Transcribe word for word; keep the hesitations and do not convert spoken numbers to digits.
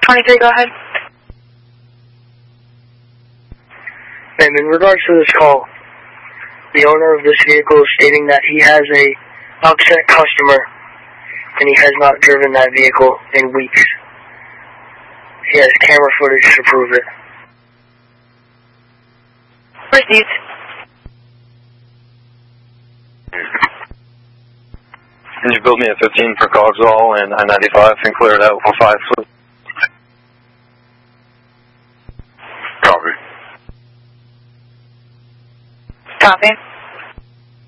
twenty-three, go ahead. Ma'am, in regards to this call, the owner of this vehicle is stating that he has a upset customer and he has not driven that vehicle in weeks. He has camera footage to prove it. Received. Can you build me a fifteen for Cogswell and I ninety-five and clear it out for five, please? Copy. Copy.